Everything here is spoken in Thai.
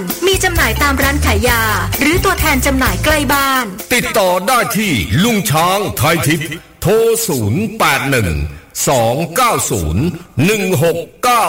มีจำหน่ายตามร้านขายยาหรือตัวแทนจำหน่ายใกล้บ้านติดต่อได้ที่ลุงช้างไทยทิพย์โทร081 290 1696